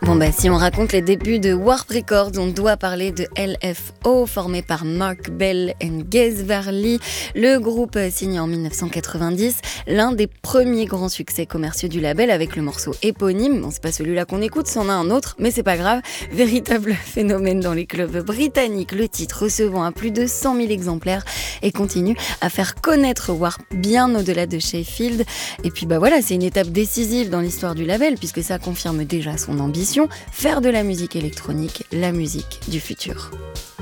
Bon bah si on raconte les débuts de Warp Records, on doit parler de LFO, formé par Mark Bell et Gaz Varley. Le groupe signe en 1990 l'un des premiers grands succès commerciaux du label avec le morceau éponyme. Bon, c'est pas celui-là qu'on écoute, c'en a un autre, mais c'est pas grave. Véritable phénomène dans les clubs britanniques, le titre recevant à plus de 100 000 exemplaires et continue à faire connaître Warp bien au-delà de Sheffield. Et puis bah voilà, c'est une étape décisive dans l'histoire du label puisque ça confirme déjà son ambition, faire de la musique électronique la musique du futur.